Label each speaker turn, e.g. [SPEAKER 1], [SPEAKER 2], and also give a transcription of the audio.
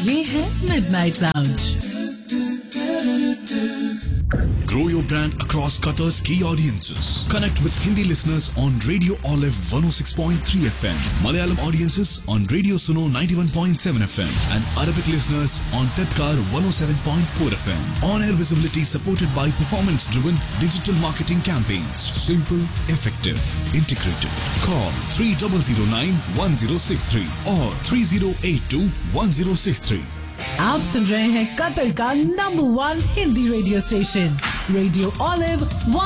[SPEAKER 1] ये है midnight lounge.
[SPEAKER 2] Grow your brand across Qatar's key audiences. Connect with Hindi listeners on Radio Olive 106.3 FM, Malayalam audiences on Radio Suno 91.7 FM, and Arabic listeners on Tadkar 107.4 FM. On-air visibility supported by performance-driven digital marketing campaigns. Simple, effective, integrated. Call 3009-1063 or 3082-1063.
[SPEAKER 1] आप सुन रहे हैं Qatar का number 1 Hindi radio station radio olive